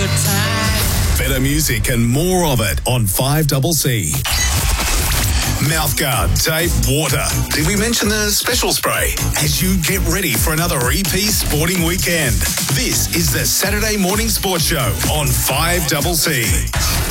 good time. Better music and more of it on 5CC. Mouthguard, tape, water. Did we mention the special spray? As you get ready for another EP sporting weekend. This is the Saturday Morning Sports Show on 5CC.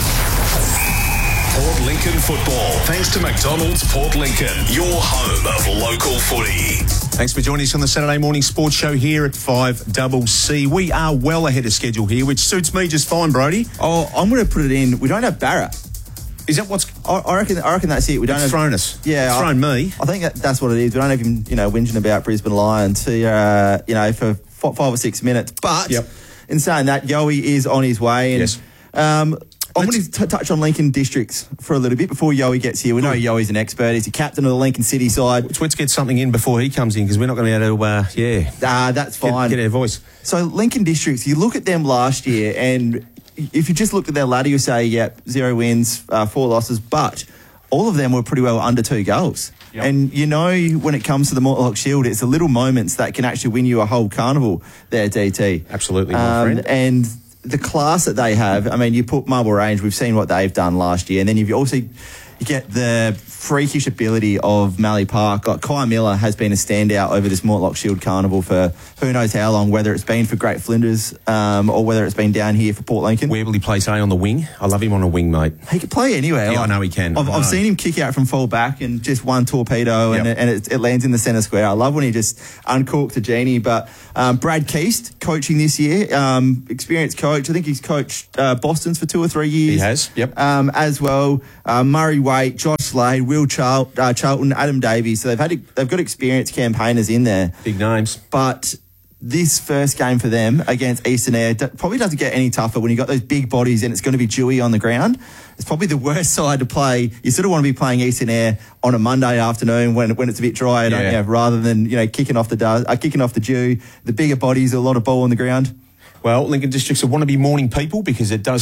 Port Lincoln football. Thanks to McDonald's Port Lincoln, your home of local footy. Thanks for joining us on the Saturday Morning Sports Show here at 5CC. We are well ahead of schedule here, which suits me just fine, Brody. Oh, I'm going to put it in. We don't have Barrett. Is that what's... I reckon that's it. We don't have thrown us. Yeah. It's thrown me. I think that's what it is. We don't have him, whinging about Brisbane Lions, for 5 or 6 minutes. But in saying that, Yowie is on his way. And, yes. I'm going to touch on Lincoln Districts for a little bit before Yowie gets here. We know Yowie's an expert. He's the captain of the Lincoln City side. Let's get something in before he comes in because we're not going to be able to, that's fine. Get our voice. So Lincoln Districts, you look at them last year and if you just looked at their ladder, you say, 0 wins, 4 losses, but all of them were pretty well under 2 goals. Yep. And when it comes to the Mortlock Shield, it's the little moments that can actually win you a whole carnival there, DT. Absolutely, my friend. And the class that they have, you put Marble Range, we've seen what they've done last year, and then you get the freakish ability of Mallee Park. Like Kai Miller has been a standout over this Mortlock Shield Carnival for who knows how long, whether it's been for Great Flinders or whether it's been down here for Port Lincoln. Where will he play today? On the wing? I love him on a wing, mate. He can play anywhere. Yeah, I know he can. I've seen him kick out from full back and just one torpedo and it lands in the centre square. I love when he just uncorks a genie. But Brad Keast coaching this year, experienced coach. I think he's coached Boston's for 2 or 3 years. He has, yep. As well, Murray Waite, Josh Slade, Will Charlton, Adam Davies. So they've got experienced campaigners in there. Big names. But this first game for them against Eastern Air probably doesn't get any tougher when you've got those big bodies and it's going to be Dewey on the ground. It's probably the worst side to play. You sort of want to be playing Eastern Air on a Monday afternoon when it's a bit dry, don't you? Rather than kicking off the dew. The bigger bodies, a lot of ball on the ground. Well, Lincoln Districts will want to be morning people because it does